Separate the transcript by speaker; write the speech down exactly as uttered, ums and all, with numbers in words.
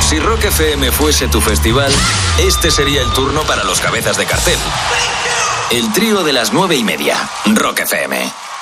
Speaker 1: Si Rock F M fuese tu festival, este sería el turno para los cabezas de cartel. El trío de las nueve y media. Rock F M.